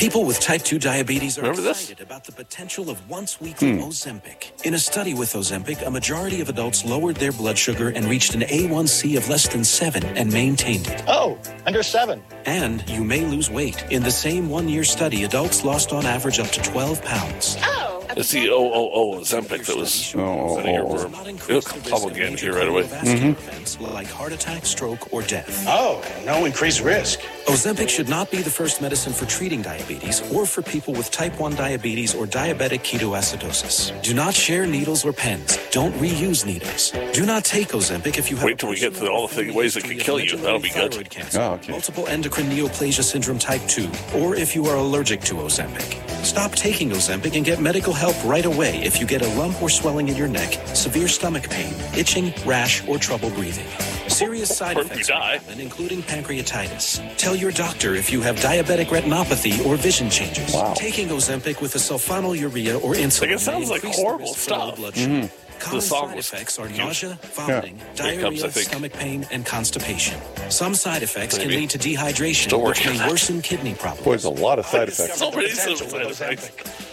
People with type 2 diabetes are Remember excited about the potential of once-weekly Ozempic. In a study with Ozempic, a majority of adults lowered their blood sugar and reached an A1C of less than 7 and maintained it. Oh, under 7. And you may lose weight. In the same one-year study, adults lost on average up to 12 pounds. It's the Ozempic that was an earworm. It'll come again here right away. Events like heart attack, stroke, or death. Oh, no increased risk. Ozempic should not be the first medicine for treating diabetes or for people with type 1 diabetes or diabetic ketoacidosis. Do not share needles or pens. Don't reuse needles. Do not take Ozempic if you have Wait till we get to all the ways it can kill you. That'll be good. Cancer, okay. multiple endocrine neoplasia syndrome type 2, or if you are allergic to Ozempic. Stop taking Ozempic and get medical help right away if you get a lump or swelling in your neck, severe stomach pain, itching, rash, or trouble breathing. Serious side effects may happen, including pancreatitis. Tell your doctor if you have diabetic retinopathy or vision changes. Wow. Taking Ozempic with a sulfonylurea or insulin. It sounds like horrible stuff. Blood sugar. Common The song side was effects are cute. nausea, vomiting, diarrhea, stomach pain, and constipation. Some side effects can lead to dehydration, Still which working may on that. worsen kidney problems. Boy, there's a lot of side effects. So many side effects.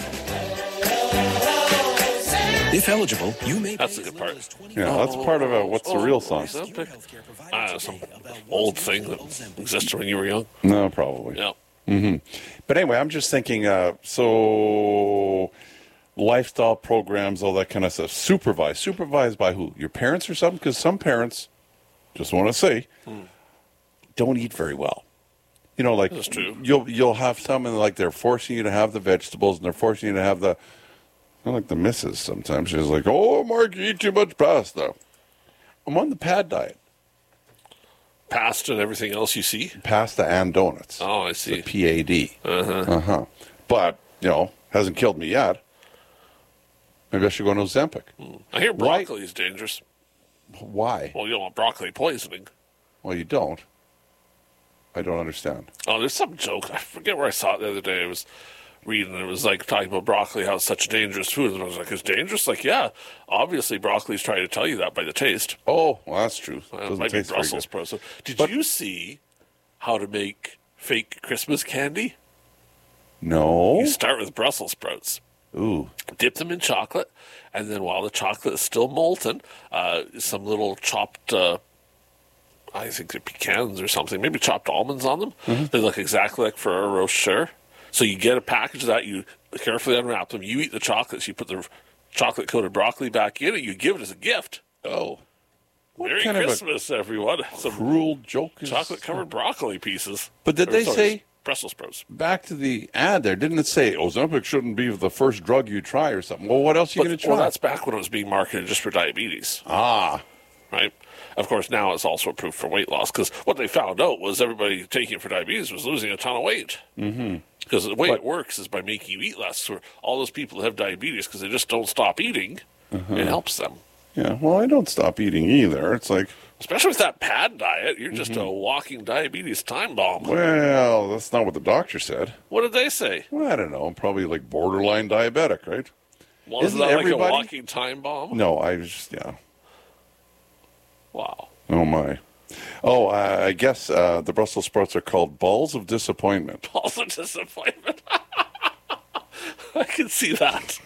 If eligible, you may That's pay the good as little part. as $20 Yeah, that's part of a What's the Real song. Some old thing that existed when you were young. No, probably. Yeah. But anyway, I'm just thinking, so lifestyle programs, all that kind of stuff. Supervised by who? Your parents or something? Because some parents, just want to say, don't eat very well. You know, like That's true. You'll have some, and like they're forcing you to have the vegetables, and they're forcing you to have the. I like the missus sometimes. She's like, "Oh, Mark, you eat too much pasta." I'm on the PAD diet. Pasta and everything else you see? Pasta and donuts. Oh, I see. The PAD. But, hasn't killed me yet. Maybe I should go on Ozempic. I hear broccoli is dangerous. Why? Well, you don't want broccoli poisoning. Well, you don't. I don't understand. Oh, there's some joke. I forget where I saw it the other day. I was reading, and it was like talking about broccoli, how it's such a dangerous food. And I was like, it's dangerous? Like, yeah. Obviously, broccoli's trying to tell you that by the taste. Oh, well, that's true. It might be Brussels sprouts. So, did you see how to make fake Christmas candy? No. You start with Brussels sprouts. Ooh. Dip them in chocolate, and then while the chocolate is still molten, some little chopped, I think they're pecans or something, maybe chopped almonds on them. They look exactly like Ferrero Rocher. So you get a package of that, you carefully unwrap them, you eat the chocolates, you put the chocolate-coated broccoli back in it, you give it as a gift. Oh. Merry kind of a Christmas, everyone. Some cruel joke is chocolate-covered broccoli pieces. But did they say, Brussels sprouts. back to the ad there, didn't it say Ozempic shouldn't be the first drug you try or something? Well, what else are you going to try? Well, that's back when it was being marketed just for diabetes. Ah. Right? Of course, now it's also approved for weight loss, because what they found out was everybody taking it for diabetes was losing a ton of weight. Because the way it works is by making you eat less. So all those people that have diabetes, because they just don't stop eating, it helps them. Yeah, well, I don't stop eating either. It's like... Especially with that PAD diet, you're just a walking diabetes time bomb. Well, that's not what the doctor said. What did they say? Well, I don't know. I'm probably like borderline diabetic, right? Well, isn't that like a walking time bomb? No, I just, Wow. Oh, my. Oh, I guess the Brussels sprouts are called balls of disappointment. Balls of disappointment. I can see that.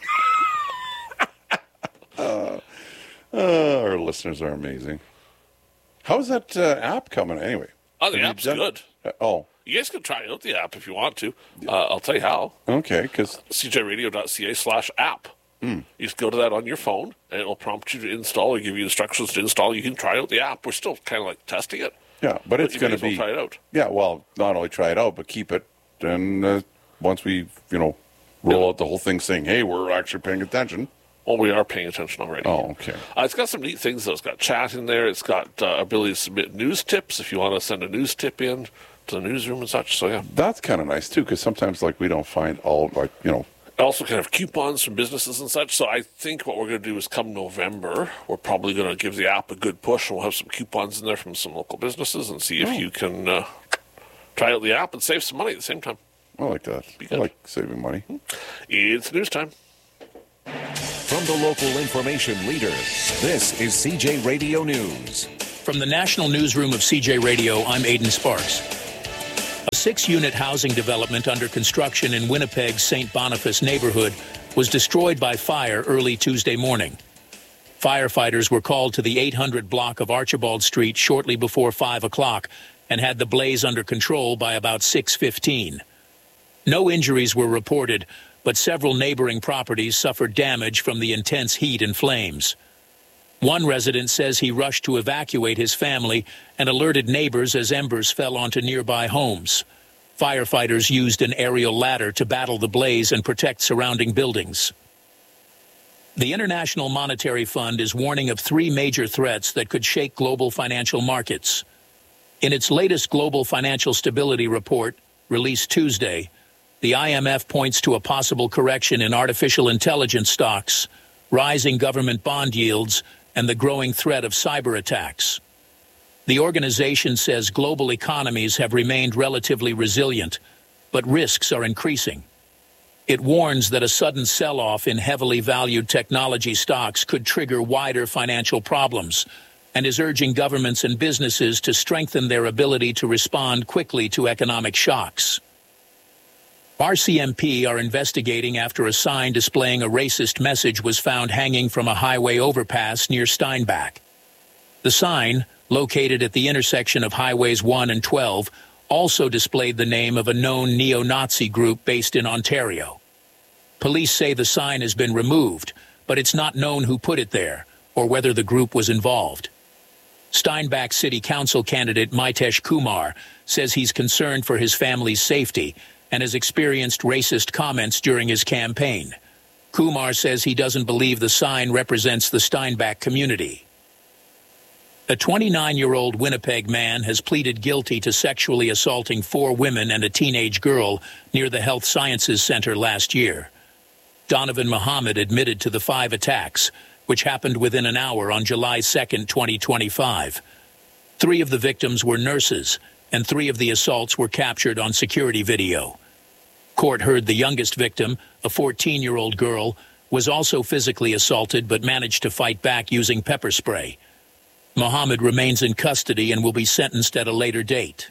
Our listeners are amazing. How's that app coming anyway? Oh, the app's good. Oh. You guys can try out the app if you want to. I'll tell you how. Okay, because... cjradio.ca/app. You just go to that on your phone, and it'll prompt you to install or give you instructions to install. You can try out the app. We're still kind of like testing it. Yeah, but it's going to be... try it out. Yeah, well, not only try it out, but keep it. And once we, roll out the whole thing saying, hey, we're actually paying attention. Well, we are paying attention already. Oh, okay. It's got some neat things, though. It's got chat in there. It's got ability to submit news tips if you want to send a news tip in to the newsroom and such. So, yeah. That's kind of nice, too, because sometimes, we don't find all, Also kind of coupons from businesses and such. So I think what we're going to do is come November, we're probably going to give the app a good push, and we'll have some coupons in there from some local businesses and see if you can try out the app and save some money at the same time. I like that. I like saving money. It's news time. From the local information leader, this is CJ Radio News. From the national newsroom of CJ Radio, I'm Aidan Sparks. A 6-unit housing development under construction in Winnipeg's St. Boniface neighborhood was destroyed by fire early Tuesday morning. Firefighters were called to the 800 block of Archibald Street shortly before 5 o'clock and had the blaze under control by about 6:15. No injuries were reported, but several neighboring properties suffered damage from the intense heat and flames. One resident says he rushed to evacuate his family and alerted neighbors as embers fell onto nearby homes. Firefighters used an aerial ladder to battle the blaze and protect surrounding buildings. The International Monetary Fund is warning of 3 major threats that could shake global financial markets. In its latest Global Financial Stability Report, released Tuesday, the IMF points to a possible correction in artificial intelligence stocks, rising government bond yields, and the growing threat of cyber attacks. The organization says global economies have remained relatively resilient, but risks are increasing. It warns that a sudden sell-off in heavily valued technology stocks could trigger wider financial problems, and is urging governments and businesses to strengthen their ability to respond quickly to economic shocks. RCMP are investigating after a sign displaying a racist message was found hanging from a highway overpass near Steinbach. The sign, located at the intersection of Highways 1 and 12, also displayed the name of a known neo-Nazi group based in Ontario. Police say the sign has been removed, but it's not known who put it there or whether the group was involved. Steinbach City Council candidate Mitesh Kumar says he's concerned for his family's safety and has experienced racist comments during his campaign. Kumar says he doesn't believe the sign represents the Steinbach community. A 29-year-old Winnipeg man has pleaded guilty to sexually assaulting 4 women and a teenage girl near the Health Sciences Center last year. Donovan Muhammad admitted to the 5 attacks, which happened within an hour on July 2, 2025. 3 of the victims were nurses, and 3 of the assaults were captured on security video. Court heard the youngest victim, a 14-year-old girl, was also physically assaulted but managed to fight back using pepper spray. Muhammad remains in custody and will be sentenced at a later date.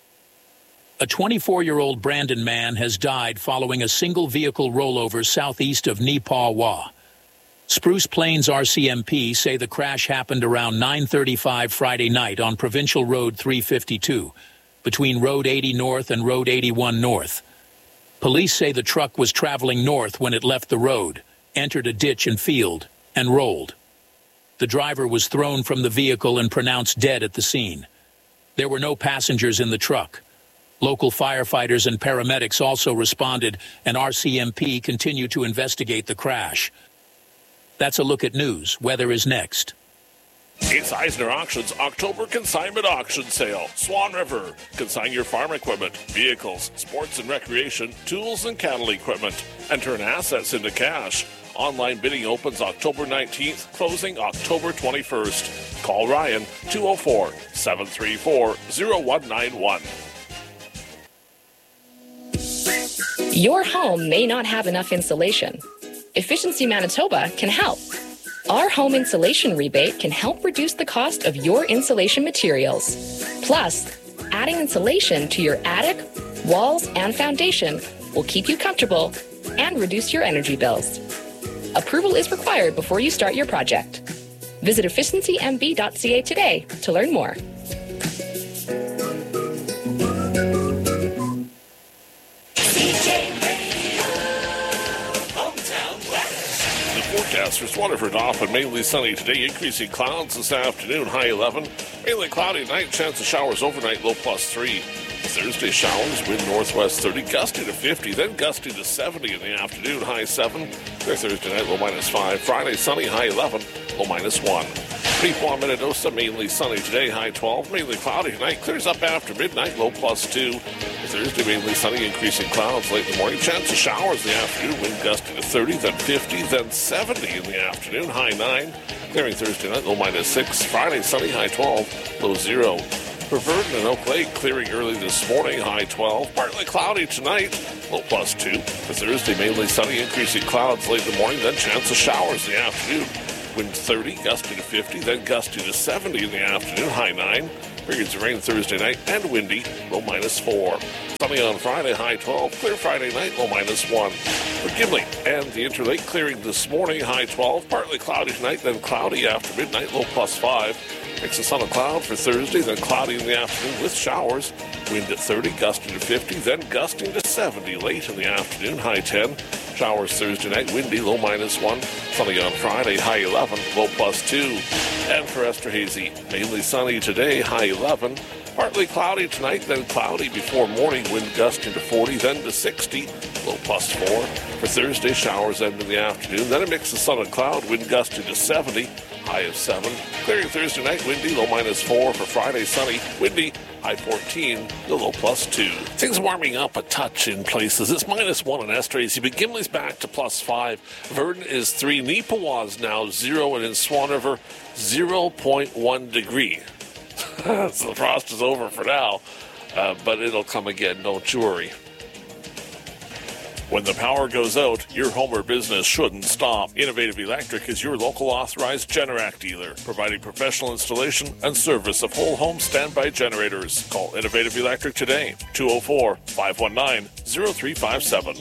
A 24-year-old Brandon man has died following a single-vehicle rollover southeast of Neepawa. Spruce Plains RCMP say the crash happened around 9:35 Friday night on Provincial Road 352, between Road 80 North and Road 81 North. Police say the truck was traveling north when it left the road, entered a ditch and field, and rolled. The driver was thrown from the vehicle and pronounced dead at the scene. There were no passengers in the truck. Local firefighters and paramedics also responded, and RCMP continue to investigate the crash. That's a look at news. Weather is next. It's Eisner Auctions October Consignment Auction Sale. Swan River. Consign your farm equipment, vehicles, sports and recreation, tools and cattle equipment, and turn assets into cash. Online bidding opens October 19th, closing October 21st. Call Ryan, 204-734-0191. Your home may not have enough insulation. Efficiency Manitoba can help. Our home insulation rebate can help reduce the cost of your insulation materials. Plus, adding insulation to your attic, walls, and foundation will keep you comfortable and reduce your energy bills. Approval is required before you start your project. Visit efficiencymb.ca today to learn more. Forecast for Waterford off and mainly sunny today, increasing clouds this afternoon, high 11. Mainly cloudy night, chance of showers overnight, low +3. Thursday showers, wind northwest 30, gusty to 50, then gusty to 70 in the afternoon, high 7. Thursday night, low -5. Friday sunny, high 11, low -1. Freeport, Minnedosa, mainly sunny today, high 12. Mainly cloudy tonight, clears up after midnight, low +2. Thursday, mainly sunny, increasing clouds late in the morning. Chance of showers in the afternoon, wind gusty to 30, then 50, then 70 in the afternoon, high 9. Clearing Thursday night, low -6. Friday, sunny, high 12, low 0. For Verdon and Oak Lake, clearing early this morning, high 12. Partly cloudy tonight, low +2. For Thursday, mainly sunny, increasing clouds late in the morning, then chance of showers in the afternoon. Wind 30, gusty to 50, then gusty to 70 in the afternoon, high 9. Periods of rain Thursday night and windy, low -4. Sunny on Friday, high 12. Clear Friday night, low -1. For Gimli and the Interlake, clearing this morning, high 12. Partly cloudy tonight, then cloudy after midnight, low +5. Mix of sun and cloud for Thursday, then cloudy in the afternoon with showers. Wind at 30, gusting to 50, then gusting to 70 late in the afternoon, high 10. Showers Thursday night, windy, low -1. Sunny on Friday, high 11, low +2. And for Esterhazy, mainly sunny today, high 11. Partly cloudy tonight, then cloudy before morning, wind gusting to 40, then to 60, low +4. For Thursday, showers end in the afternoon, then a mix of sun and cloud, wind gusting to 70, high of 7. Clearing Thursday night, windy, low -4. For Friday, sunny, windy, high 14, the low +2. Things warming up a touch in places. It's -1 in Esterhazy, but Gimli's back to +5. Verdon is 3. Neepawa's now 0, and in Swan River, 0.1 degree. So the frost is over for now, but it'll come again, don't you worry. When the power goes out, your home or business shouldn't stop. Innovative Electric is your local authorized Generac dealer, providing professional installation and service of whole home standby generators. Call Innovative Electric today, 204-519-0357.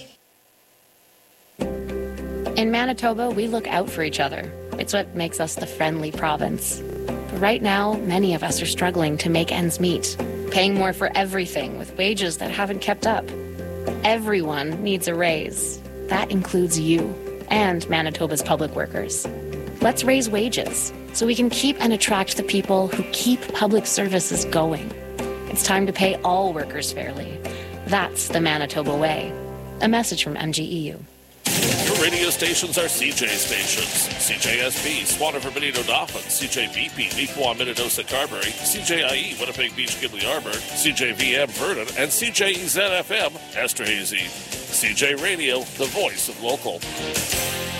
In Manitoba, we look out for each other. It's what makes us the friendly province. But right now, many of us are struggling to make ends meet, paying more for everything with wages that haven't kept up. Everyone needs a raise. That includes you and Manitoba's public workers. Let's raise wages so we can keep and attract the people who keep public services going. It's time to pay all workers fairly. That's the Manitoba way. A message from MGEU. Your radio stations are CJ stations. CJSB, Swan River, Benito, Dauphin, CJBP, Neepawa, Minnedosa, Carberry, CJIE, Winnipeg Beach, Gimli Arbor, CJVM, Verdon, and CJEZ-FM, Esterhazy. CJ Radio, the voice of local.